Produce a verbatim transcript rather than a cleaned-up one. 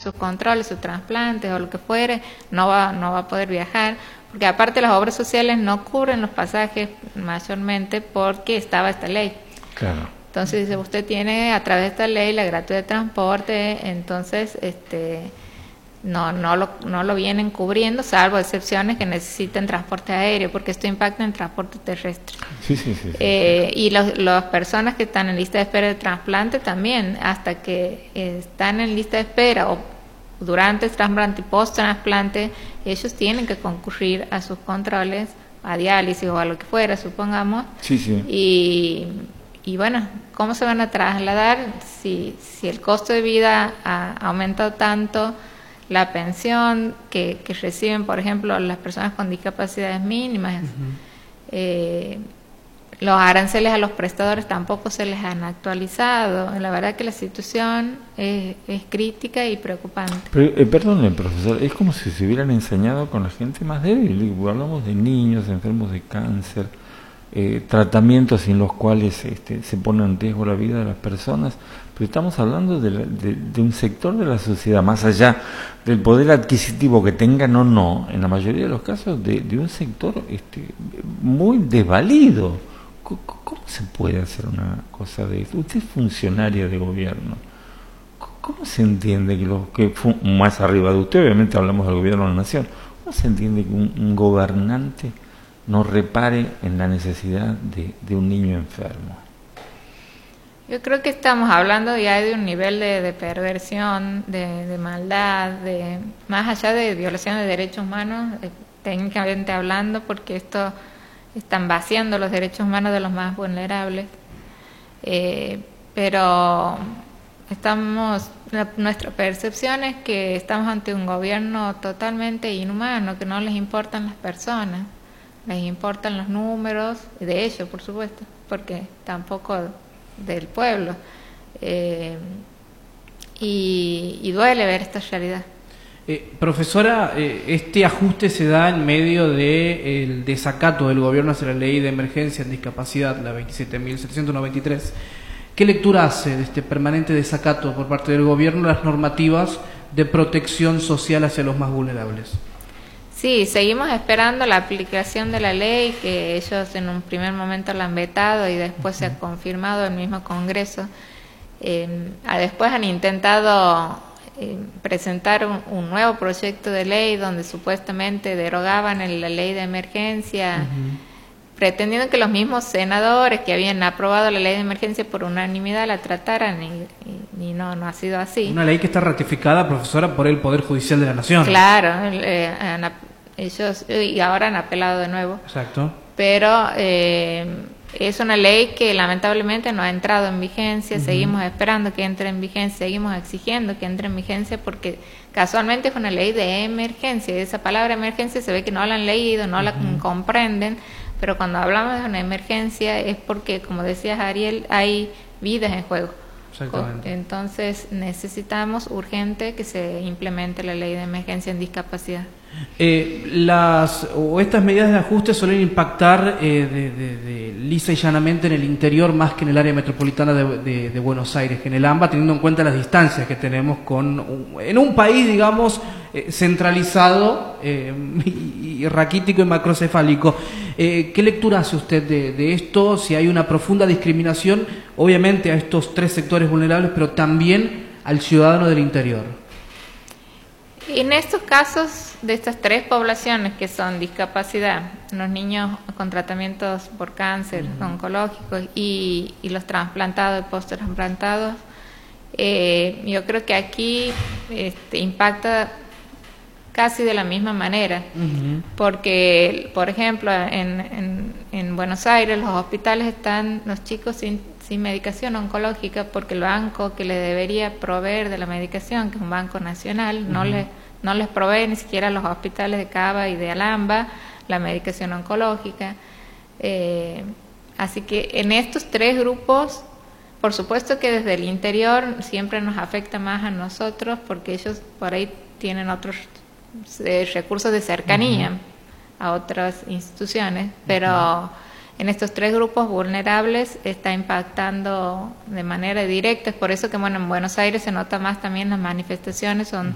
sus controles, sus trasplantes o lo que fuere, no va, no va a poder viajar, porque aparte las obras sociales no cubren los pasajes mayormente porque estaba esta ley. Claro. Entonces dice, usted tiene a través de esta ley la gratuidad de transporte, entonces este no no lo no lo vienen cubriendo, salvo excepciones que necesiten transporte aéreo, porque esto impacta en el transporte terrestre. Sí, sí, sí. sí, eh, sí. Y los, las personas que están en lista de espera de trasplante también, hasta que eh, están en lista de espera o durante el trasplante y post-trasplante, ellos tienen que concurrir a sus controles, a diálisis o a lo que fuera, supongamos. Sí, sí. Y, y bueno, ¿cómo se van a trasladar si, si el costo de vida ha aumentado tanto? La pensión que, que reciben, por ejemplo, las personas con discapacidades mínimas, uh-huh. eh, los aranceles a los prestadores tampoco se les han actualizado. La verdad que la situación es, es crítica y preocupante. Pero, eh, perdone, profesor, es como si se hubieran enseñado con la gente más débil. Hablamos de niños enfermos de cáncer, eh, tratamientos sin los cuales este, se pone en riesgo la vida de las personas, pero estamos hablando de, la, de, de un sector de la sociedad, más allá del poder adquisitivo que tengan o no, en la mayoría de los casos, de, de un sector este, muy desvalido. ¿Cómo se puede hacer una cosa de esto? Usted es funcionaria de gobierno. ¿Cómo se entiende que los que más arriba de usted, obviamente hablamos del gobierno de la nación, cómo se entiende que un, un gobernante no repare en la necesidad de, de un niño enfermo? Yo creo que estamos hablando ya de un nivel de, de perversión, de, de maldad, de más allá de violación de derechos humanos, eh, técnicamente hablando, porque esto están vaciando los derechos humanos de los más vulnerables. Eh, pero estamos, la, nuestra percepción es que estamos ante un gobierno totalmente inhumano, que no les importan las personas, les importan los números, de ellos, por supuesto, porque tampoco del pueblo. Eh, y, y duele ver esta realidad. Eh, profesora, eh, este ajuste se da en medio del de desacato del gobierno hacia la ley de emergencia en discapacidad, la veintisiete mil setecientos noventa y tres. ¿Qué lectura hace de este permanente desacato por parte del gobierno de las normativas de protección social hacia los más vulnerables? Sí, seguimos esperando la aplicación de la ley, que ellos en un primer momento la han vetado y después uh-huh. se ha confirmado en el mismo Congreso. Eh, después han intentado eh, presentar un, un nuevo proyecto de ley donde supuestamente derogaban el, la ley de emergencia, uh-huh. pretendiendo que los mismos senadores que habían aprobado la ley de emergencia por unanimidad la trataran, y, y, y no, no ha sido así. Una ley que está ratificada, profesora, por el Poder Judicial de la Nación. Claro, eh, han, ellos y ahora han apelado de nuevo. Exacto. Pero eh, es una ley que lamentablemente no ha entrado en vigencia. Uh-huh. Seguimos esperando que entre en vigencia, seguimos exigiendo que entre en vigencia, porque casualmente es una ley de emergencia, y esa palabra emergencia se ve que no la han leído, no uh-huh. la comprenden, pero cuando hablamos de una emergencia es porque, como decías, Ariel, hay vidas en juego. Exactamente. Entonces necesitamos urgente que se implemente la ley de emergencia en discapacidad. Eh, las o estas medidas de ajuste suelen impactar eh, de, de, de lisa y llanamente en el interior más que en el área metropolitana de, de, de Buenos Aires, que en el AMBA, teniendo en cuenta las distancias que tenemos con en un país, digamos, eh, centralizado eh, y, y raquítico y macrocefálico. Eh, ¿Qué lectura hace usted de, de esto? Si hay una profunda discriminación, obviamente a estos tres sectores vulnerables, pero también al ciudadano del interior. En estos casos de estas tres poblaciones que son discapacidad, los niños con tratamientos por cáncer uh-huh. oncológicos y, y los trasplantados y post-trasplantados, eh, yo creo que aquí este, impacta casi de la misma manera, uh-huh. porque, por ejemplo, en, en, en Buenos Aires los hospitales están los chicos sin, sin medicación oncológica, porque el banco que le debería proveer de la medicación, que es un banco nacional, uh-huh. no les no les provee ni siquiera a los hospitales de Cava y de Alhambra la medicación oncológica. Eh, así que en estos tres grupos, por supuesto que desde el interior siempre nos afecta más a nosotros, porque ellos por ahí tienen otros eh, recursos de cercanía uh-huh. a otras instituciones, pero uh-huh. en estos tres grupos vulnerables está impactando de manera directa. Es por eso que, bueno, en Buenos Aires se nota más también las manifestaciones, son